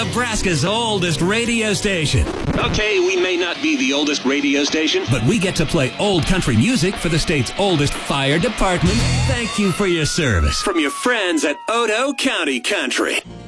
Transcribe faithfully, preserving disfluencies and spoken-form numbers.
Nebraska's oldest radio station. Okay, we may not be the oldest radio station, but we get to play old country music for the state's oldest fire department. Thank you for your service from your friends at Odo County Country.